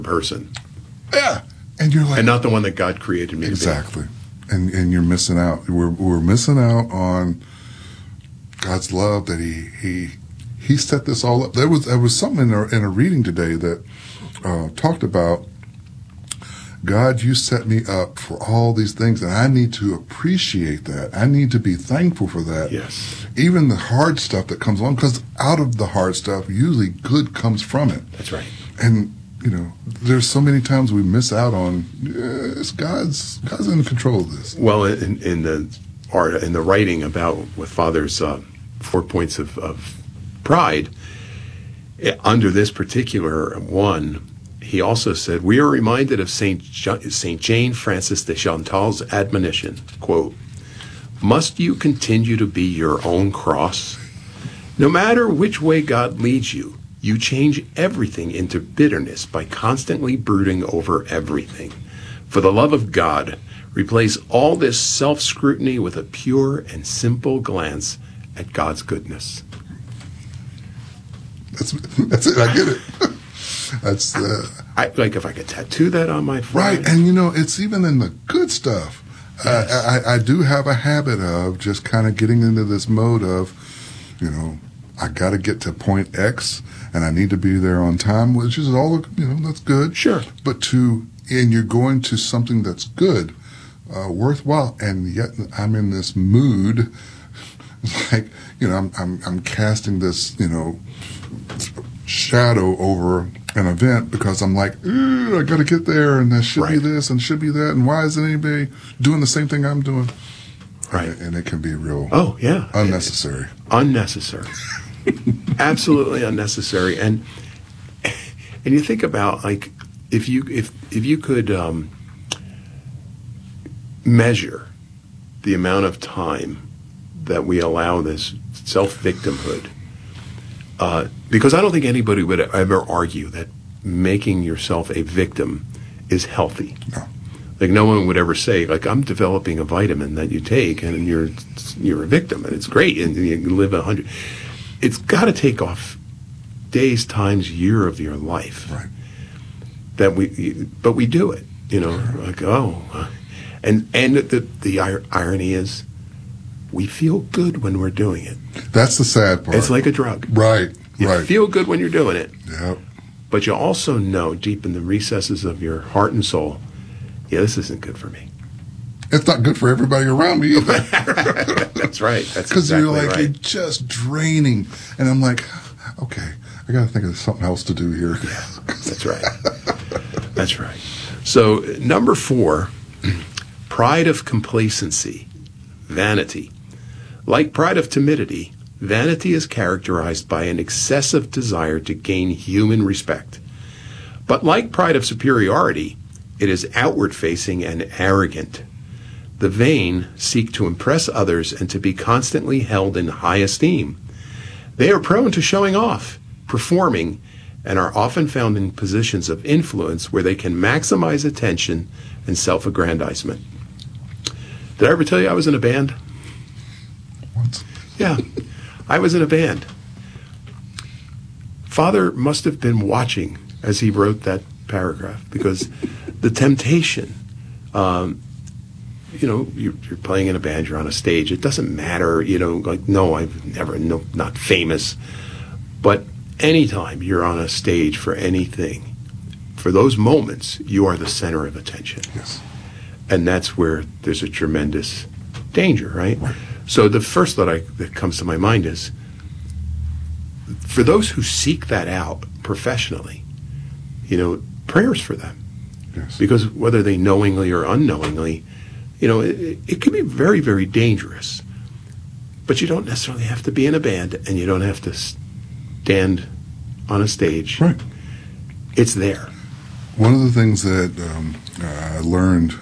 person. Yeah. And you're like, and not the one that God created me exactly. to be. And you're missing out. We're missing out on God's love, that He set this all up. There was something in a reading today that talked about, God, you set me up for all these things, and I need to appreciate that. I need to be thankful for that. Yes. Even the hard stuff that comes along, because out of the hard stuff, usually good comes from it. That's right. And, there's so many times we miss out on, God's in control of this. Well, in the writing about with Father's 4 points of pride, under this particular one, he also said, we are reminded of Saint Jane Frances de Chantal's admonition, quote, must you continue to be your own cross? No matter which way God leads you, you change everything into bitterness by constantly brooding over everything. For the love of God, replace all this self-scrutiny with a pure and simple glance at God's goodness. That's it. I get it. That's like if I could tattoo that on my forehead. Right, and it's even in the good stuff. Yes. I do have a habit of just kind of getting into this mode of, I got to get to point X, and I need to be there on time, which is all, that's good. Sure. But and you're going to something that's good, worthwhile, and yet I'm in this mood, like, I'm casting this, shadow over an event because I'm like, I got to get there, and there should be this and should be that, and why isn't anybody doing the same thing I'm doing? Right. And it can be real. Oh, yeah. Unnecessary. Unnecessary. Absolutely unnecessary. And you think about, like, if you could measure the amount of time that we allow this self-victimhood, because I don't think anybody would ever argue that making yourself a victim is healthy. No. Like, no one would ever say, like, I'm developing a vitamin that you take and you're a victim and it's great and you live 100. It's got to take off days, times, year of your life. Right. But we do it, like, and the irony is, we feel good when we're doing it. That's the sad part. It's like a drug. Right. You feel good when you're doing it. Yep. But you also know deep in the recesses of your heart and soul, this isn't good for me. It's not good for everybody around me either. That's right. That's because exactly you're like, right. you're just draining. And I'm like, okay, I got to think of something else to do here. Yeah, that's right. That's right. So, number 4, pride of complacency, vanity. Like pride of timidity, vanity is characterized by an excessive desire to gain human respect. But like pride of superiority, it is outward-facing and arrogant. The vain seek to impress others and to be constantly held in high esteem. They are prone to showing off, performing, and are often found in positions of influence where they can maximize attention and self-aggrandizement. Did I ever tell you I was in a band? Once. Yeah, I was in a band. Father must have been watching as he wrote that paragraph, because the temptation, you're playing in a band, you're on a stage, it doesn't matter, like, no, not famous, but anytime you're on a stage for anything, for those moments, you are the center of attention. Yes. And that's where there's a tremendous danger, right? So the first thought that comes to my mind is, for those who seek that out professionally, prayers for them. Yes. Because whether they knowingly or unknowingly, it can be very, very dangerous. But you don't necessarily have to be in a band, and you don't have to stand on a stage. Right. It's there. One of the things that I learned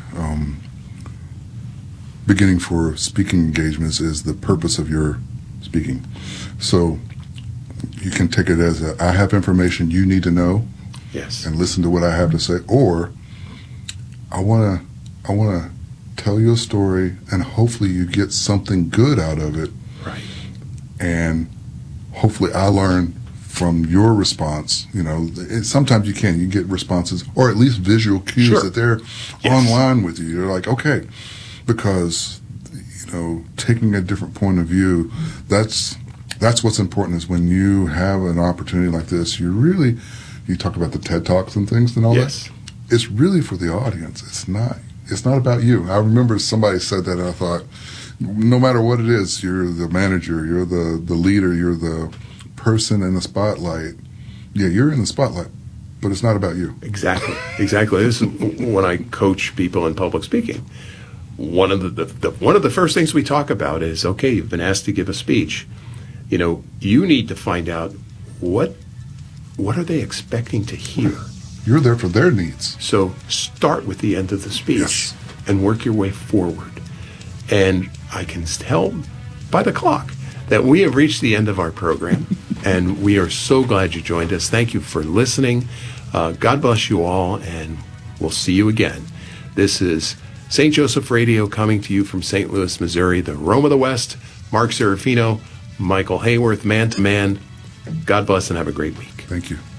beginning for speaking engagements is the purpose of your speaking. So you can take it as I have information you need to know. Yes. And listen to what I have to say, or I want to tell you a story, and hopefully you get something good out of it. Right. And hopefully I learn from your response. Sometimes you get responses or at least visual cues that they're online with you. You're like, okay, because taking a different point of view, that's what's important. Is when you have an opportunity like this, you talk about the TED Talks and things and all that. It's really for the audience. It's not about you. I remember somebody said that, and I thought, no matter what it is, you're the manager, you're the leader, you're the person in the spotlight. Yeah, you're in the spotlight, but it's not about you. Exactly. This is when I coach people in public speaking. One of the first things we talk about is, okay, you've been asked to give a speech. You need to find out what are they expecting to hear. You're there for their needs. So start with the end of the speech and work your way forward. And I can tell by the clock that we have reached the end of our program, and we are so glad you joined us. Thank you for listening. God bless you all, and we'll see you again. This is St. Joseph Radio coming to you from St. Louis, Missouri, the Rome of the West. Mark Serafino, Michael Hayworth, Man to Man. God bless and have a great week. Thank you.